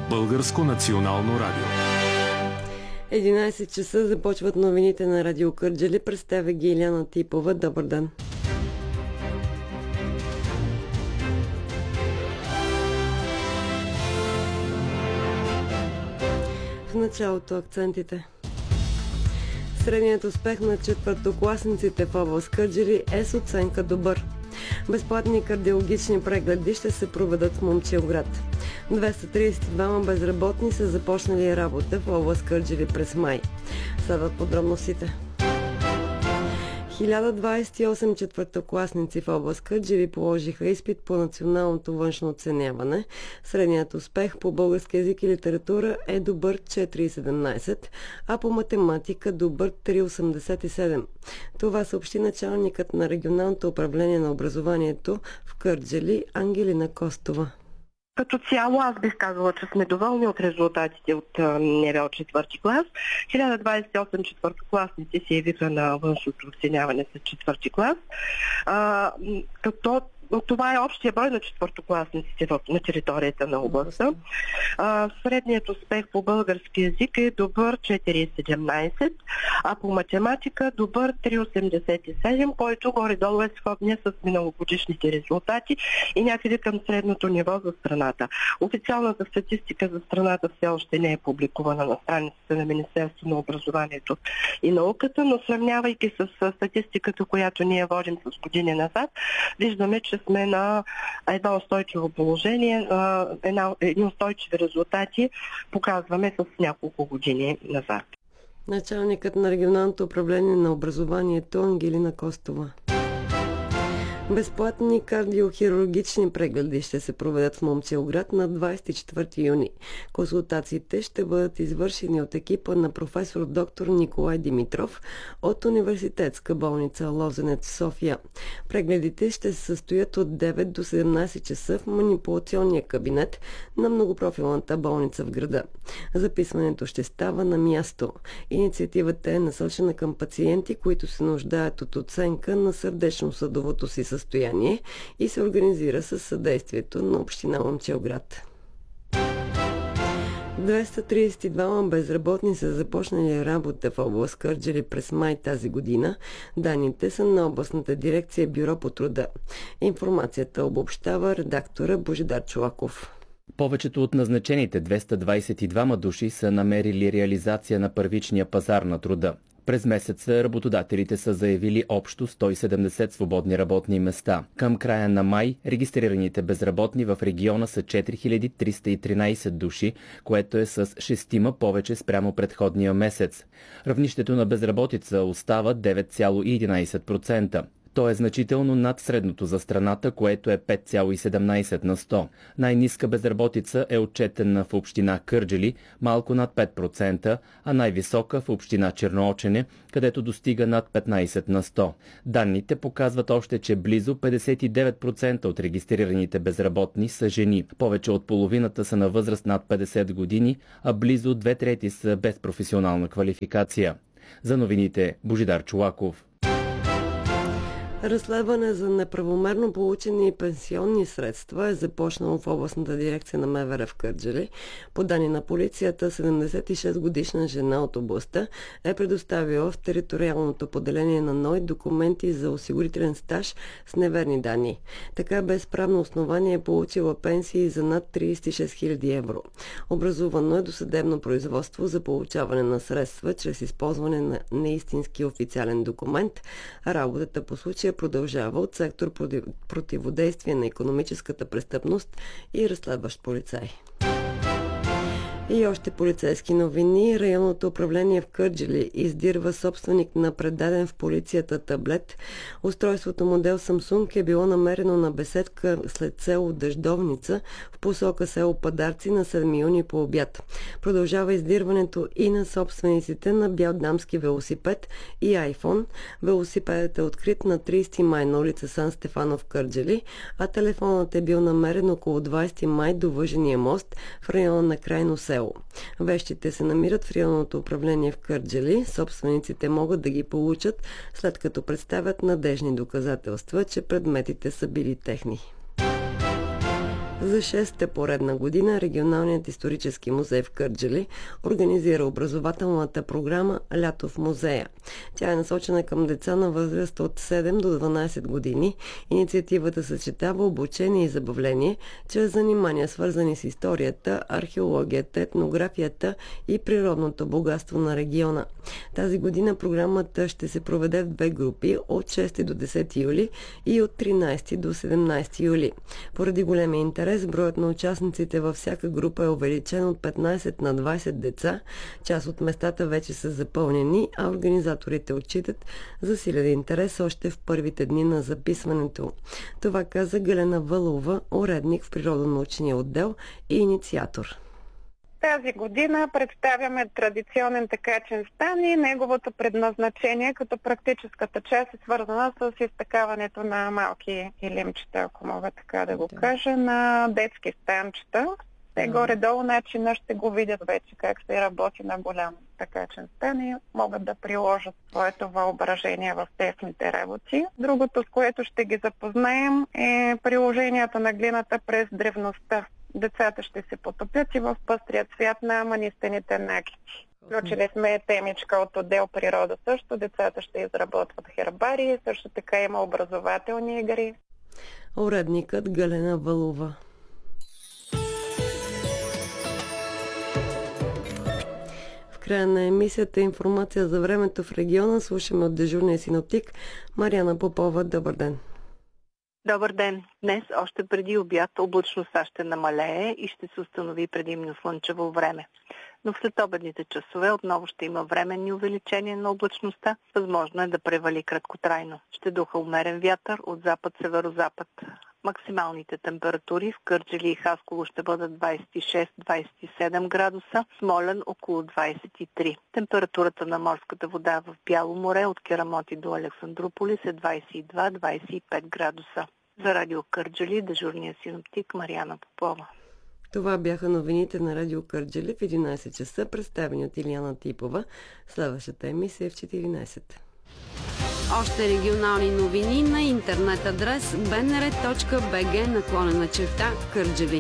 Българско национално радио. 11 часа започват новините на Радио Кърджали. Представя ги Иляна Типова. Добър ден. В началото акцентите. Средният успех на четвъртокласниците в област Кърджали е с оценка добър. Безплатни кардиологични прегледи ще се проведат в Момчилград. 232 безработни са започнали работа в област Кърджали през май. Следват подробностите. 1028 четвъртокласници в област Кърджали положиха изпит по националното външно оценяване. Средният успех по български език и литература е добър 4,17, а по математика добър 3,87. Това съобщи началникът на регионалното управление на образованието в Кърджали Ангелина Костова. Като цяло аз бих казала, че сме доволни от резултатите от НВО четвърти клас. 1028 четвъртокласници се явиха на външното оценяване с четвърти клас. Като това е общия брой на четвъртокласниците на територията на областта. Средният успех по български език е добър 4,17, а по математика добър 3,87, който горе-долу е сходния с миналогодишните резултати и някъде към средното ниво за страната. Официалната статистика за страната все още не е публикувана на страницата на Министерството на образованието и науката, но сравнявайки с статистиката, която ние водим с години назад, виждаме, че сме на едно устойчиво положение, едни устойчиви резултати показваме с няколко години назад. Началникът на регионалното управление на образованието Ангелина Костова. Безплатни кардиохирургични прегледи ще се проведат в Момчилград на 24 юни. Консултациите ще бъдат извършени от екипа на професор доктор Николай Димитров от Университетска болница Лозенец, София. Прегледите ще се състоят от 9 до 17 часа в манипулационния кабинет на многопрофилната болница в града. Записването ще става на място. Инициативата е насочена към пациенти, които се нуждаят от оценка на сърдечно-съдовото си състояние и се организира със съдействието на община Момчилград. 232 безработни са започнали работа в област Кърджали през май тази година. Данните са на областната дирекция Бюро по труда. Информацията обобщава редактора Божидар Чолаков. Повечето от назначените 222 души са намерили реализация на първичния пазар на труда. През месеца работодателите са заявили общо 170 свободни работни места. Към края на май регистрираните безработни в региона са 4313 души, което е с 6 повече спрямо предходния месец. Равнището на безработица остава 9,11%. То е значително над средното за страната, което е 5,17 на 100. Най-ниска безработица е отчетена в община Кърджали, малко над 5%, а най-висока в община Черноочене, където достига над 15 на 100. Данните показват още, че близо 59% от регистрираните безработни са жени. Повече от половината са на възраст над 50 години, а близо 2/3 са без професионална квалификация. За новините Божидар Чолаков. Разследване за неправомерно получени пенсионни средства е започнало в областната дирекция на МВР в Кърджали. По данни на полицията, 76-годишна жена от областта е предоставила в териториалното поделение на НОИ документи за осигурителен стаж с неверни данни. Така без правно основание е получила пенсии за над 36 000 евро. Образувано е досъдебно производство за получаване на средства чрез използване на неистински официален документ. Работата по случая продължава от сектор противодействие на икономическата престъпност и разследващ полицай. И още полицейски новини. Районното управление в Кърджали издирва собственик на предаден в полицията таблет. Устройството модел Samsung е било намерено на беседка след село Дъждовница в посока село Падарци на 7 юни по обяд. Продължава издирването и на собствениците на бял дамски велосипед и iPhone. Велосипедът е открит на 30 май на улица Сан Стефано в Кърджали, а телефонът е бил намерен около 20 май до Въжения мост в района на Крайно село. Вещите се намират в районното управление в Кърджали. Собствениците могат да ги получат, след като представят надежни доказателства, че предметите са били техни. За 6-та поредна година Регионалният исторически музей в Кърджали организира образователната програма «Лято в музея». Тя е насочена към деца на възраст от 7 до 12 години. Инициативата съчетава обучение и забавление чрез занимания, свързани с историята, археологията, етнографията и природното богатство на региона. Тази година програмата ще се проведе в две групи от 6 до 10 юли и от 13 до 17 юли. Поради големия интерес, броят на участниците във всяка група е увеличен от 15 на 20 деца. Част от местата вече са запълнени, а организаторите отчитат засилен интерес още в първите дни на записването. Това каза Галена Вълова, уредник в природонаучния отдел и инициатор. Тази година представяме традиционен тъкачен стан и неговото предназначение като практическата част е свързана с изтъкаването на малки илимчета, ако мога така да го кажа, на детски станчета. Те горе-долу начина ще го видят вече как се работи на голям тъкачен стан и могат да приложат своето въображение в техните работи. Другото, с което ще ги запознаем, е приложението на глината през древността. Децата ще се потопят и в пъстрия цвят на манистените накити. Включили сме темичка от отдел природа също. Децата ще изработват хербарии, също така има образователни игри. Уредникът Галена Вълова. В края на емисията информация за времето в региона слушаме от дежурния синоптик Мариана Попова. Добър ден! Добър ден! Днес, още преди обяд, облачността ще намалее и ще се установи предимно слънчево време. Но в следобедните часове отново ще има временни увеличения на облачността. Възможно е да превали краткотрайно. Ще духа умерен вятър от запад-северозапад. Максималните температури в Кърджали и Хасково ще бъдат 26-27 градуса, Смолян около 23. Температурата на морската вода в Бяло море от Керамоти до Александрополис е 22-25 градуса. За радио Кърджали, дежурния синоптик Мариана Попова. Това бяха новините на радио Кърджали в 11 часа, представени от Илияна Типова. Следващата емисия е в 14. Още регионални новини на интернет адрес bnr.bg/Кърджали.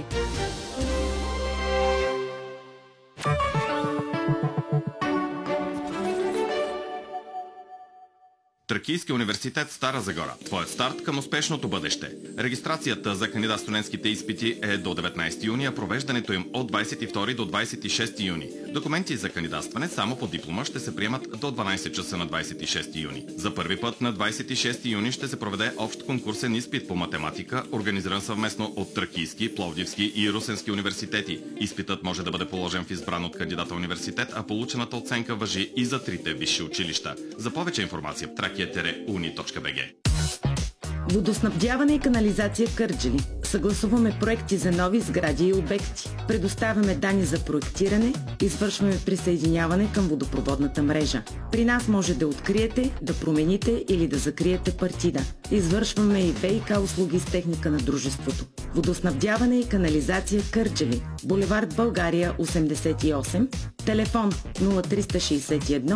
Тракийски университет Стара Загора. Твоят старт към успешното бъдеще. Регистрацията за кандидат-студентските изпити е до 19 юни, а провеждането им от 22 до 26 юни. Документи за кандидатстване само по диплома ще се приемат до 12 часа на 26 юни. За първи път на 26 юни ще се проведе общ конкурсен изпит по математика, организиран съвместно от Тракийски, Пловдивски и Русенски университети. Изпитът може да бъде положен в избран от кандидата университет, а получената оценка важи и за трите висши училища. За повече информация trakia-uni.bg. Водоснабдяване и канализация Кърджали. Съгласуваме проекти за нови сгради и обекти. Предоставяме данни за проектиране, извършваме присъединяване към водопроводната мрежа. При нас може да откриете, да промените или да закриете партида. Извършваме и ВиК услуги с техника на дружеството. Водоснабдяване и канализация Кърджали. Булевард България 88, телефон 0361